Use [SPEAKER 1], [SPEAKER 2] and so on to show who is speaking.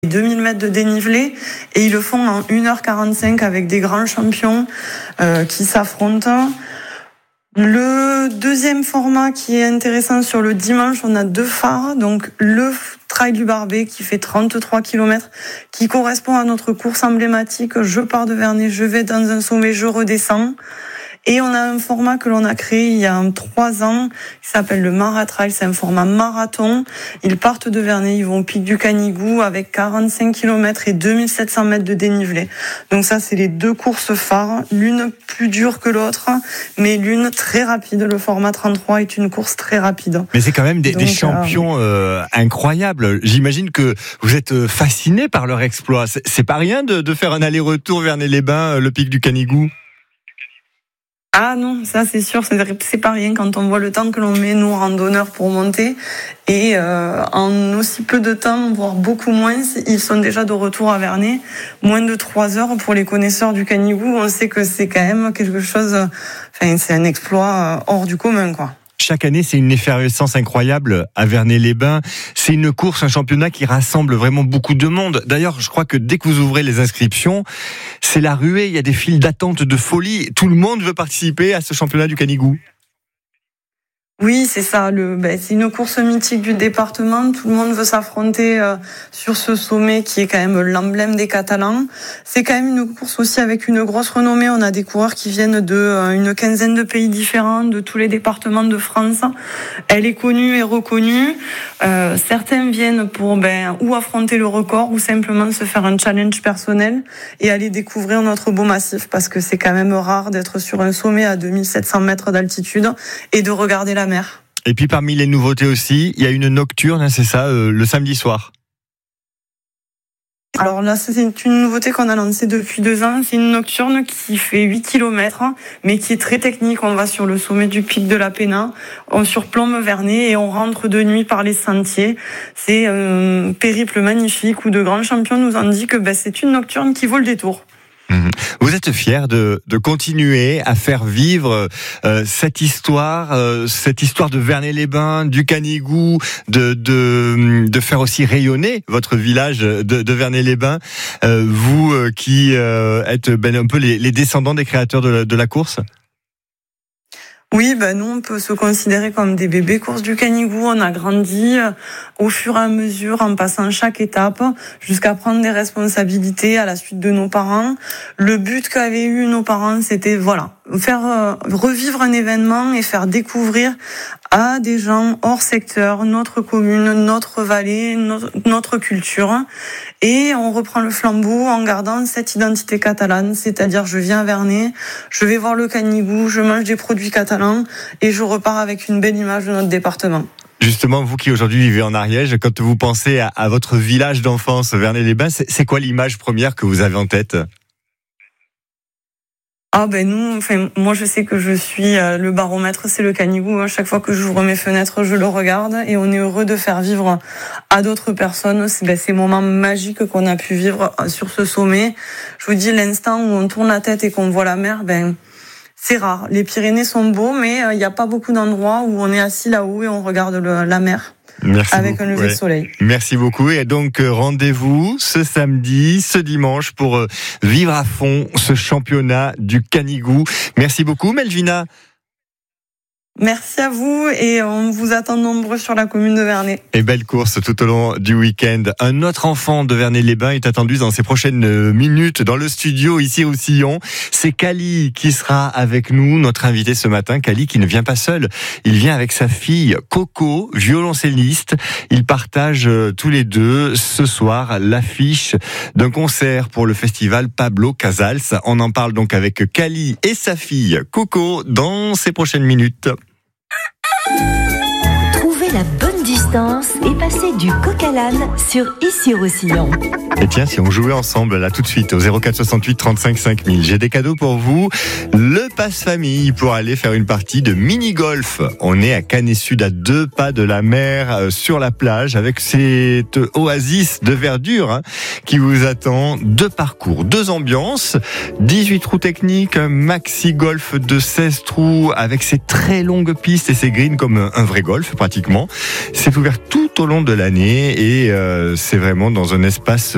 [SPEAKER 1] 2000 mètres de dénivelé et ils le font en 1h45 avec des grands champions qui s'affrontent. Le deuxième format qui est intéressant sur le dimanche, on a 2 phares. Donc le Trail du Barbet qui fait 33 km, qui correspond à notre course emblématique. Je pars de Vernet, je vais dans un sommet, je redescends. Et on a un format que l'on a créé il y a 3 ans, qui s'appelle le Maratrail. C'est un format marathon. Ils partent de Vernet, ils vont au pic du Canigou avec 45 km et 2700 mètres de dénivelé. Donc ça, c'est les 2 courses phares. L'une plus dure que l'autre, mais l'une très rapide. Le format 33 est une course très rapide.
[SPEAKER 2] Mais c'est quand même des champions incroyables. J'imagine que vous êtes fasciné par leur exploit. C'est pas rien de faire un aller-retour Vernet-les-Bains, le pic du Canigou.
[SPEAKER 1] Ah non, ça c'est sûr, c'est pas rien quand on voit le temps que l'on met, nous, randonneurs, pour monter. Et en aussi peu de temps, voire beaucoup moins, ils sont déjà de retour à Vernet. Moins de 3 heures pour les connaisseurs du Canigou. On sait que c'est quand même quelque chose, c'est un exploit hors du commun, quoi.
[SPEAKER 2] Chaque année, c'est une effervescence incroyable à Vernet-les-Bains. C'est une course, un championnat qui rassemble vraiment beaucoup de monde. D'ailleurs, je crois que dès que vous ouvrez les inscriptions, c'est la ruée. Il y a des files d'attente de folie. Tout le monde veut participer à ce championnat du Canigou.
[SPEAKER 1] Oui, c'est ça. C'est une course mythique du département. Tout le monde veut s'affronter sur ce sommet qui est quand même l'emblème des Catalans. C'est quand même une course aussi avec une grosse renommée. On a des coureurs qui viennent de une quinzaine de pays différents, de tous les départements de France. Elle est connue et reconnue. Certains viennent pour ou affronter le record ou simplement se faire un challenge personnel et aller découvrir notre beau massif, parce que c'est quand même rare d'être sur un sommet à 2700 mètres d'altitude et de regarder la mer.
[SPEAKER 2] Et puis parmi les nouveautés aussi, il y a une nocturne, c'est ça, le samedi soir.
[SPEAKER 1] Alors là, c'est une nouveauté qu'on a lancée depuis 2 ans. C'est une nocturne qui fait 8 km, mais qui est très technique. On va sur le sommet du pic de la Pénin, on surplombe Vernet et on rentre de nuit par les sentiers. C'est un périple magnifique où de grands champions nous ont dit que c'est une nocturne qui vaut le détour.
[SPEAKER 2] Vous êtes fiers de continuer à faire vivre cette histoire de Vernet-les-Bains, du Canigou, de faire aussi rayonner votre village de Vernet-les-Bains, vous qui êtes un peu les descendants des créateurs de la course.
[SPEAKER 1] Oui, nous, on peut se considérer comme des bébés courses du Canigou. On a grandi au fur et à mesure, en passant chaque étape, jusqu'à prendre des responsabilités à la suite de nos parents. Le but qu'avaient eu nos parents, c'était, faire revivre un événement et faire découvrir à des gens hors secteur notre commune, notre vallée, notre culture. Et on reprend le flambeau en gardant cette identité catalane, c'est-à-dire je viens à Vernet, je vais voir le Canigou, je mange des produits catalans et je repars avec une belle image de notre département.
[SPEAKER 2] Justement, vous qui aujourd'hui vivez en Ariège, quand vous pensez à votre village d'enfance, Vernet-les-Bains, c'est quoi l'image première que vous avez en tête ?
[SPEAKER 1] Moi je sais que je suis le baromètre, c'est le Canigou. Chaque fois que j'ouvre mes fenêtres, je le regarde et on est heureux de faire vivre à d'autres personnes ces moments magiques qu'on a pu vivre sur ce sommet. Je vous dis, l'instant où on tourne la tête et qu'on voit la mer, c'est rare. Les Pyrénées sont beaux, mais il n'y a pas beaucoup d'endroits où on est assis là-haut et on regarde la mer.
[SPEAKER 2] Merci
[SPEAKER 1] avec
[SPEAKER 2] beaucoup,
[SPEAKER 1] un lever de soleil.
[SPEAKER 2] Merci beaucoup. Et donc, rendez-vous ce samedi, ce dimanche, pour vivre à fond ce championnat du Canigou. Merci beaucoup, Melvina.
[SPEAKER 1] Merci à vous et on vous attend nombreux sur la commune de Vernet.
[SPEAKER 2] Et belle course tout au long du week-end. Un autre enfant de Vernet-les-Bains est attendu dans ces prochaines minutes dans le studio ici au Sillon. C'est Kali qui sera avec nous, notre invité ce matin. Kali qui ne vient pas seul, il vient avec sa fille Coco, violoncelliste. Ils partagent tous les deux ce soir l'affiche d'un concert pour le festival Pablo Casals. On en parle donc avec Kali et sa fille Coco dans ces prochaines minutes.
[SPEAKER 3] Trouvez la bonne distance et passez du coq à l'âne sur Issy-Roussillon.
[SPEAKER 2] Et tiens, si on jouait ensemble là tout de suite au 04 68 35 5000, j'ai des cadeaux pour vous. Le passe famille pour aller faire une partie de mini-golf. On est à Canet-Sud, à 2 pas de la mer, sur la plage, avec cette oasis de verdure qui vous attend. 2 parcours, 2 ambiances, 18 trous techniques, un maxi-golf de 16 trous avec ses très longues pistes et ses greens comme un vrai golf pratiquement. C'est ouvert tout au long de l'année et c'est vraiment dans un espace